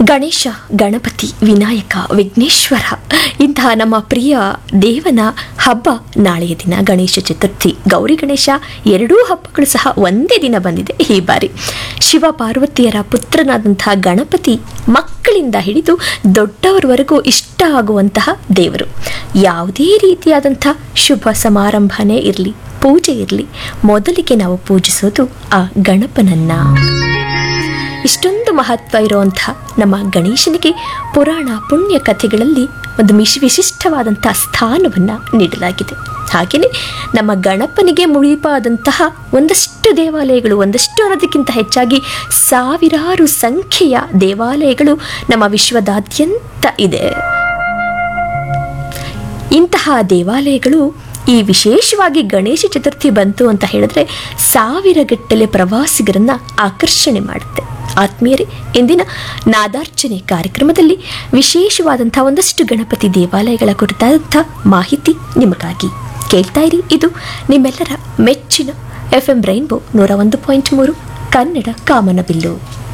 ಗಣೇಶ, ಗಣಪತಿ, ವಿನಾಯಕ, ವಿಘ್ನೇಶ್ವರ ಇಂತಹ ನಮ್ಮ ಪ್ರಿಯ ದೇವನ ಹಬ್ಬ ನಾಳೆಯ ದಿನ ಗಣೇಶ ಚತುರ್ಥಿ. ಗೌರಿ ಗಣೇಶ ಎರಡೂ ಹಬ್ಬಗಳು ಸಹ ಒಂದೇ ದಿನ ಬಂದಿದೆ ಈ ಬಾರಿ. ಶಿವ ಪಾರ್ವತಿಯರ ಪುತ್ರನಾದಂತಹ ಗಣಪತಿ ಮಕ್ಕಳಿಂದ ಹಿಡಿದು ದೊಡ್ಡವರವರೆಗೂ ಇಷ್ಟ ಆಗುವಂತಹ ದೇವರು. ಯಾವುದೇ ರೀತಿಯಾದಂಥ ಶುಭ ಸಮಾರಂಭನೇ ಇರಲಿ, ಪೂಜೆ ಇರಲಿ, ಮೊದಲಿಗೆ ನಾವು ಪೂಜಿಸೋದು ಆ ಗಣಪನನ್ನ. ಇಷ್ಟೊಂದು ಮಹತ್ವ ಇರುವಂತಹ ನಮ್ಮ ಗಣೇಶನಿಗೆ ಪುರಾಣ ಪುಣ್ಯ ಕಥೆಗಳಲ್ಲಿ ಒಂದು ವಿಶಿಷ್ಟವಾದಂತಹ ಸ್ಥಾನವನ್ನು ನೀಡಲಾಗಿದೆ. ಹಾಗೆಯೇ ನಮ್ಮ ಗಣಪನಿಗೆ ಮುಡಿಪಾದಂತಹ ಒಂದಷ್ಟು ದೇವಾಲಯಗಳು, ಒಂದಷ್ಟು ಅನ್ನೋದಕ್ಕಿಂತ ಹೆಚ್ಚಾಗಿ ಸಾವಿರಾರು ಸಂಖ್ಯೆಯ ದೇವಾಲಯಗಳು ನಮ್ಮ ವಿಶ್ವದಾದ್ಯಂತ ಇದೆ. ಇಂತಹ ದೇವಾಲಯಗಳು ಈ ವಿಶೇಷವಾಗಿ ಗಣೇಶ ಚತುರ್ಥಿ ಬಂತು ಅಂತ ಹೇಳಿದ್ರೆ ಸಾವಿರಗಟ್ಟಲೆ ಪ್ರವಾಸಿಗರನ್ನ ಆಕರ್ಷಣೆ ಮಾಡುತ್ತೆ. ಆತ್ಮೀಯರೇ, ಇಂದಿನ ನಾದಾರ್ಚನೆ ಕಾರ್ಯಕ್ರಮದಲ್ಲಿ ವಿಶೇಷವಾದಂಥ ಒಂದಷ್ಟು ಗಣಪತಿ ದೇವಾಲಯಗಳ ಕುರಿತಾದಂಥ ಮಾಹಿತಿ ನಿಮಗಾಗಿ. ಕೇಳ್ತಾ ಇರಿ, ಇದು ನಿಮ್ಮೆಲ್ಲರ ಮೆಚ್ಚಿನ FM ರೈನ್ಬೋ 101.3 ಕನ್ನಡ ಕಾಮನಬಿಲ್ಲು.